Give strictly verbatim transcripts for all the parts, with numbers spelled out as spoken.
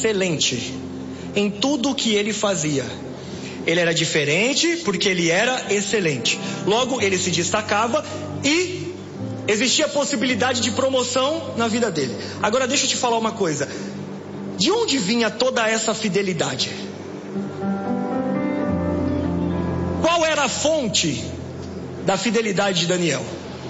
excelente em tudo o que ele fazia. Ele era diferente porque ele era excelente. Logo, ele se destacava e existia a possibilidade de promoção na vida dele. Agora deixa eu te falar uma coisa. De onde vinha toda essa fidelidade? Qual era a fonte da fidelidade de Daniel?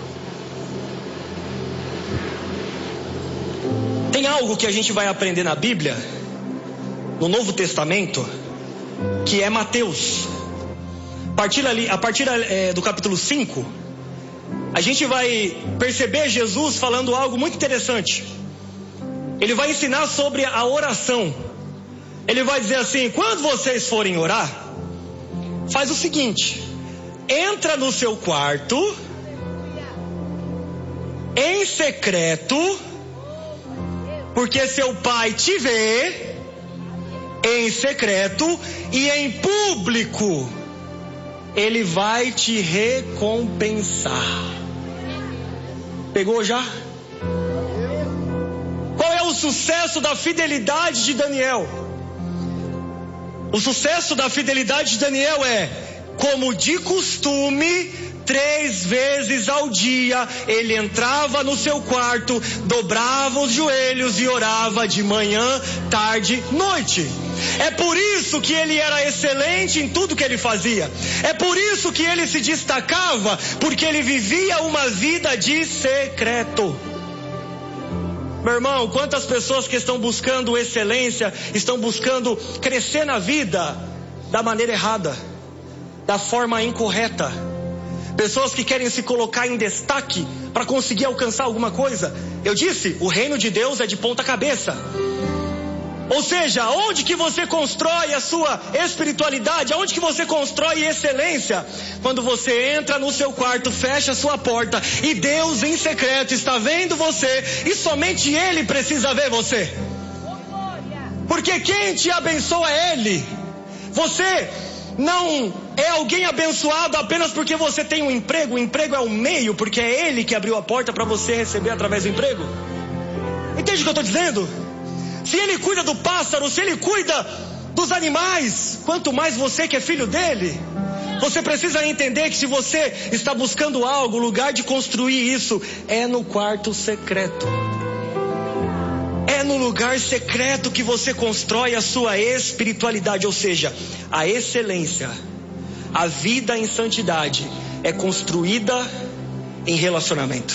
Tem algo que a gente vai aprender na Bíblia, no Novo Testamento, que é Mateus. A partir, ali, a partir é, do capítulo cinco, a gente vai perceber Jesus falando algo muito interessante. Ele vai ensinar sobre a oração. Ele vai dizer assim: quando vocês forem orar, faz o seguinte: entra no seu quarto, em secreto, porque seu pai te vê em secreto, e em público ele vai te recompensar. Pegou já? Qual é o sucesso da fidelidade de Daniel? O sucesso da fidelidade de Daniel é, como de costume, três vezes ao dia ele entrava no seu quarto, dobrava os joelhos e orava de manhã, tarde, noite. É por isso que ele era excelente em tudo que ele fazia. É por isso que ele se destacava, porque ele vivia uma vida de secreto. Meu irmão, quantas pessoas que estão buscando excelência, estão buscando crescer na vida da maneira errada, da forma incorreta. Pessoas que querem se colocar em destaque para conseguir alcançar alguma coisa. Eu disse, o reino de Deus é de ponta cabeça. Ou seja, onde que você constrói a sua espiritualidade? Onde que você constrói excelência? Quando você entra no seu quarto, fecha a sua porta e Deus em secreto está vendo você e somente Ele precisa ver você. Porque quem te abençoa é Ele. Você não é alguém abençoado apenas porque você tem um emprego. O emprego é o meio, porque é Ele que abriu a porta para você receber através do emprego. Entende o que eu estou dizendo? Se Ele cuida do pássaro, se Ele cuida dos animais, quanto mais você que é filho dele. Você precisa entender que se você está buscando algo, o lugar de construir isso é no quarto secreto. É no lugar secreto que você constrói a sua espiritualidade, ou seja, a excelência, a vida em santidade é construída em relacionamento.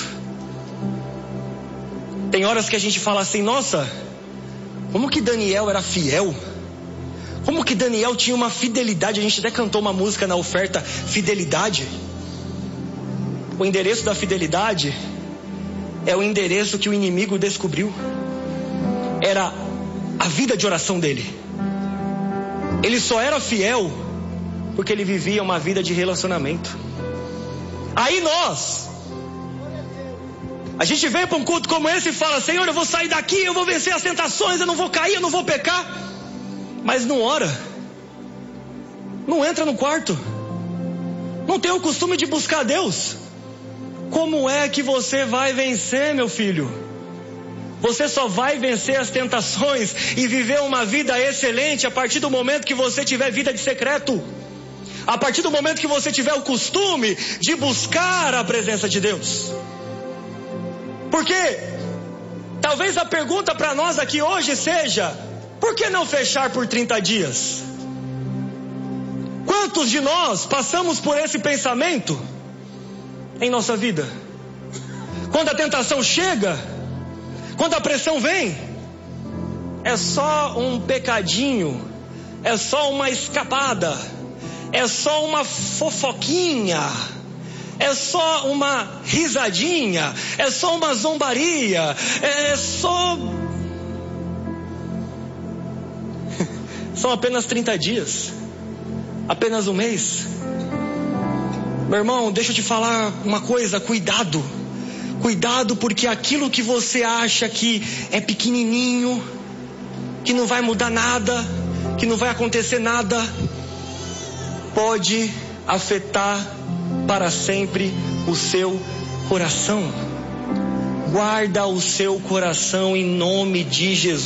Tem horas que a gente fala assim: nossa, como que Daniel era fiel? Como que Daniel tinha uma fidelidade? A gente até cantou uma música na oferta, fidelidade. O endereço da fidelidade é o endereço que o inimigo descobriu. Era a vida de oração dele. Ele só era fiel porque ele vivia uma vida de relacionamento. Aí nós, a gente vem para um culto como esse e fala: Senhor, eu vou sair daqui, eu vou vencer as tentações, eu não vou cair, eu não vou pecar. Mas não ora, não entra no quarto, não tem o costume de buscar Deus. Como é que você vai vencer, meu filho? Você só vai vencer as tentações e viver uma vida excelente a partir do momento que você tiver vida de secreto. A partir do momento que você tiver o costume de buscar a presença de Deus. Porque talvez a pergunta para nós aqui hoje seja: por que não fechar por trinta dias? Quantos de nós passamos por esse pensamento em nossa vida? Quando a tentação chega, quando a pressão vem, é só um pecadinho, é só uma escapada, é só uma fofoquinha, é só uma risadinha, é só uma zombaria, é só... São apenas trinta dias, apenas um mês. Meu irmão, deixa eu te falar uma coisa, cuidado. Cuidado, porque aquilo que você acha que é pequenininho, que não vai mudar nada, que não vai acontecer nada, pode afetar para sempre o seu coração. Guarda o seu coração em nome de Jesus.